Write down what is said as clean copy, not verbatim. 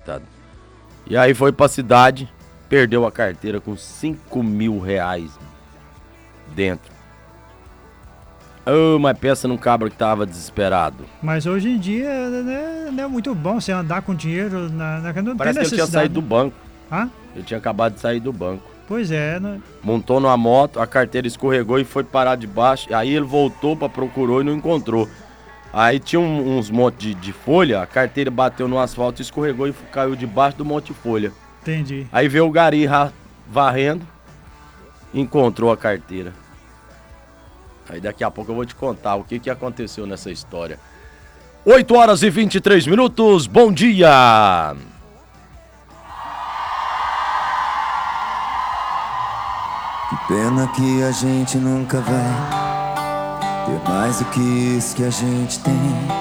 coitado. E aí foi pra cidade, perdeu a carteira com R$ 5.000 dentro. Mas pensa num cabra que tava desesperado. Mas hoje em dia não é muito bom você andar com dinheiro não Parece tem que ele tinha saído do banco. Hã? Ele tinha acabado de sair do banco. Pois é, né? Montou numa moto, a carteira escorregou e foi parar debaixo. Aí ele voltou, procurou e não encontrou. Aí tinha uns montes de folha, a carteira bateu no asfalto, escorregou e caiu debaixo do monte de folha. Entendi. Aí veio o gari varrendo, encontrou a carteira. Aí daqui a pouco eu vou te contar o que aconteceu nessa história. 8h23, bom dia! Que pena que a gente nunca vai ter mais do que isso que a gente tem.